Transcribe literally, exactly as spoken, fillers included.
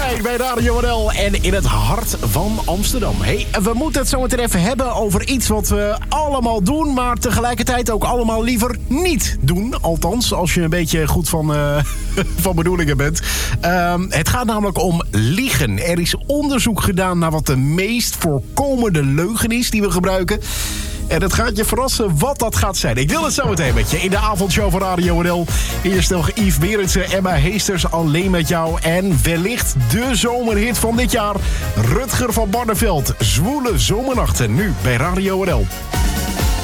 Martijn bij Radio N L en in het hart van Amsterdam. Hey, we moeten het zo meteen even hebben over iets wat we allemaal doen, maar tegelijkertijd ook allemaal liever niet doen. Althans, als je een beetje goed van, uh, van bedoelingen bent. Uh, het gaat namelijk om liegen. Er is onderzoek gedaan naar wat de meest voorkomende leugen is die we gebruiken. En het gaat je verrassen wat dat gaat zijn. Ik deel het zo meteen met je in de avondshow van Radio N L. Eerst nog Yves Berendsen, Emma Heesters, Alleen met jou. En wellicht de zomerhit van dit jaar. Rutger van Barneveld, Zwoele Zomernachten. Nu bij Radio N L.